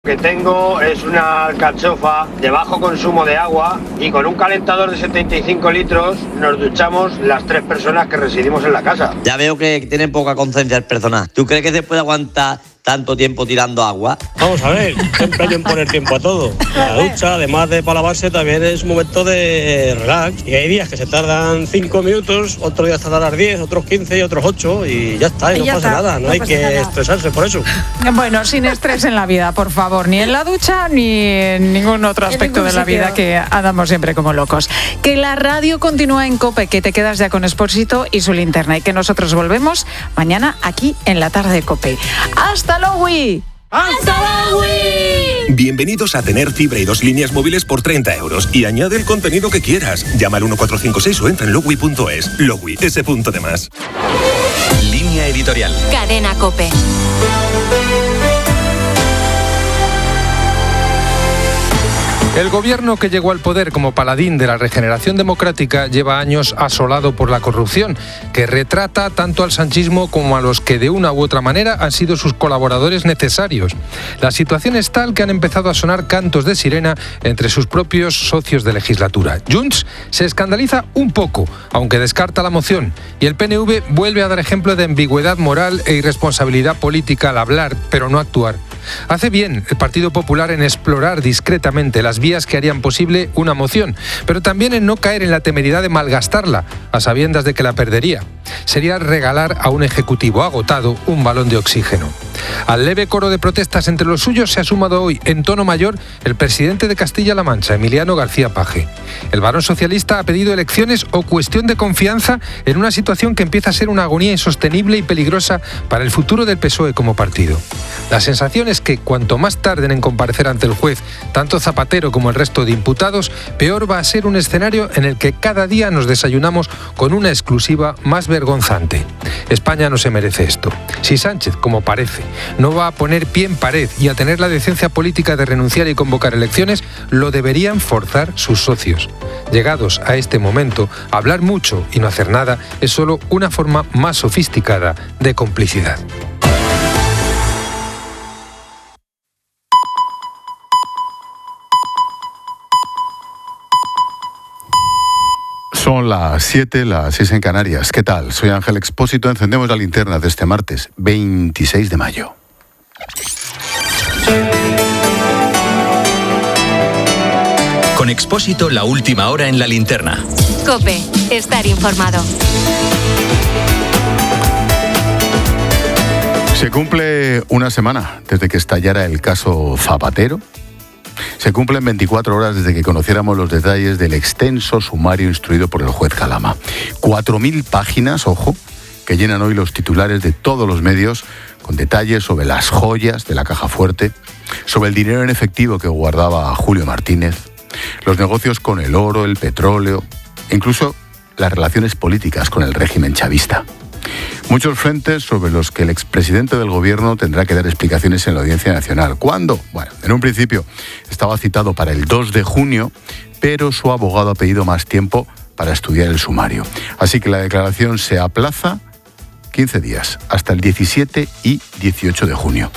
que tengo es una alcachofa de bajo consumo de agua y con un calentador de 75 litros nos duchamos las 3 personas que residimos en la casa. Ya veo que tienen poca conciencia el personal. ¿Tú crees que se puede aguantar tanto tiempo tirando agua? Vamos a ver, siempre hay que poner tiempo a todo. La ducha, además de para lavarse, también es un momento de relax. Y hay días que se tardan 5 minutos, otros días tardan 10, otros 15 y otros 8 y ya está, y no pasa nada. No hay que estresarse por eso. Bueno, sin estrés en la vida, por favor, ni en la ducha ni en ningún otro aspecto de la vida, que andamos siempre como locos. Que la radio continúa en COPE, que te quedas ya con Expósito y su linterna, y que nosotros volvemos mañana aquí en la tarde de COPE. ¡Hasta luego! ¡Hasta luego! Bienvenidos a tener fibra y 2 líneas móviles por 30 euros y añade el contenido que quieras. Llama al 1456 o entra en Logui.es. Logui, ese punto de más. Línea editorial. Cadena COPE. El gobierno que llegó al poder como paladín de la regeneración democrática lleva años asolado por la corrupción, que retrata tanto al sanchismo como a los que de una u otra manera han sido sus colaboradores necesarios. La situación es tal que han empezado a sonar cantos de sirena entre sus propios socios de legislatura. Junts se escandaliza un poco, aunque descarta la moción, y el PNV vuelve a dar ejemplo de ambigüedad moral e irresponsabilidad política al hablar, pero no actuar. Hace bien el Partido Popular en explorar discretamente las vías que harían posible una moción, pero también en no caer en la temeridad de malgastarla, a sabiendas de que la perdería. Sería regalar a un ejecutivo agotado un balón de oxígeno. Al leve coro de protestas entre los suyos se ha sumado hoy, en tono mayor, el presidente de Castilla-La Mancha, Emiliano García Paje. El varón socialista ha pedido elecciones o cuestión de confianza en una situación que empieza a ser una agonía insostenible y peligrosa para el futuro del PSOE como partido. La sensación es que cuanto más tarden en comparecer ante el juez, tanto Zapatero como el resto de imputados, peor va a ser un escenario en el que cada día nos desayunamos con una exclusiva más vergonzante. España no se merece esto. Si Sánchez, como parece, no va a poner pie en pared y a tener la decencia política de renunciar y convocar elecciones, lo deberían forzar sus socios. Llegados a este momento, hablar mucho y no hacer nada es solo una forma más sofisticada de complicidad. Son las 7, las 6 en Canarias. ¿Qué tal? Soy Ángel Expósito. Encendemos la linterna de este martes, 26 de mayo. Con Expósito, la última hora en la linterna. COPE, estar informado. Se cumple una semana desde que estallara el caso Zapatero. Se cumplen 24 horas desde que conociéramos los detalles del extenso sumario instruido por el juez Calama. 4.000 páginas, ojo, que llenan hoy los titulares de todos los medios con detalles sobre las joyas de la caja fuerte, sobre el dinero en efectivo que guardaba Julio Martínez, los negocios con el oro, el petróleo, e incluso las relaciones políticas con el régimen chavista. Muchos frentes sobre los que el expresidente del gobierno tendrá que dar explicaciones en la Audiencia Nacional. ¿Cuándo? Bueno, en un principio estaba citado para el 2 de junio, pero su abogado ha pedido más tiempo para estudiar el sumario. Así que la declaración se aplaza 15 días, hasta el 17 y 18 de junio.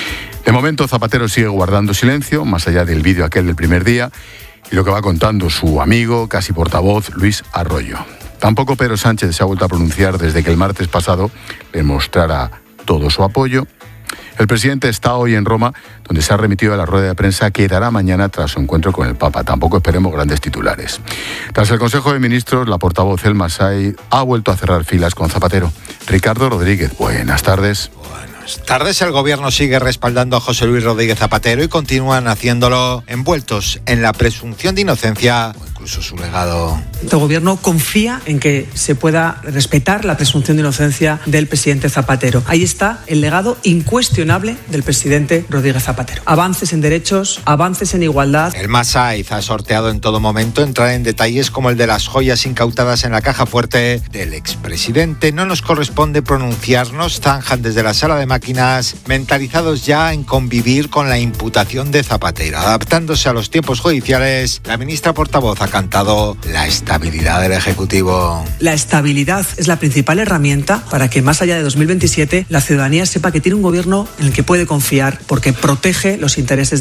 De momento, Zapatero sigue guardando silencio, más allá del vídeo aquel del primer día, y lo que va contando su amigo, casi portavoz, Luis Arroyo. Tampoco Pedro Sánchez se ha vuelto a pronunciar desde que el martes pasado le mostrara todo su apoyo. El presidente está hoy en Roma, donde se ha remitido a la rueda de prensa que dará mañana tras su encuentro con el Papa. Tampoco esperemos grandes titulares. Tras el Consejo de Ministros, la portavoz Elma Sai ha vuelto a cerrar filas con Zapatero. Ricardo Rodríguez, buenas tardes. Buenas tardes. El gobierno sigue respaldando a José Luis Rodríguez Zapatero y continúan haciéndolo envueltos en la presunción de inocencia o incluso su legado. El gobierno confía en que se pueda respetar la presunción de inocencia del presidente Zapatero. Ahí está el legado incuestionable del presidente Rodríguez Zapatero. Avances en derechos, avances en igualdad. El Masaiz ha sorteado en todo momento entrar en detalles como el de las joyas incautadas en la caja fuerte del expresidente. No nos corresponde pronunciarnos, zanjan desde la sala de máquinas, mentalizados ya en convivir con la imputación de Zapatero. Adaptándose a los tiempos judiciales, la ministra portavoz ha cantado la estabilidad del Ejecutivo. La estabilidad es la principal herramienta para que más allá de 2027 la ciudadanía sepa que tiene un gobierno en el que puede confiar porque protege los intereses